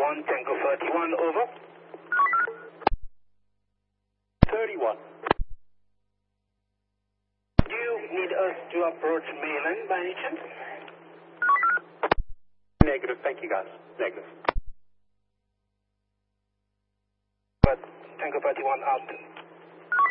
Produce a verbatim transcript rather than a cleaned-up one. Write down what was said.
on Tango thirty-one, over. thirty-one. Do you need us to approach mainland by any chance? Negative, thank you guys. Negative. But Tango thirty-one out.